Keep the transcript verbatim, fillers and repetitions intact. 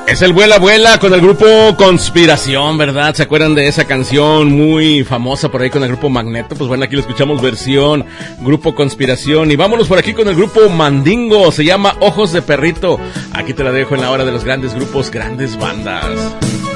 Es el Vuela Vuela con el grupo Conspiración, ¿verdad? ¿Se acuerdan de esa canción muy famosa por ahí con el grupo Magneto? Pues bueno, aquí lo escuchamos versión grupo Conspiración. Y vámonos por aquí con el grupo Mandingo, se llama Ojos de Perrito. Aquí te la dejo en la hora de los grandes grupos, grandes bandas.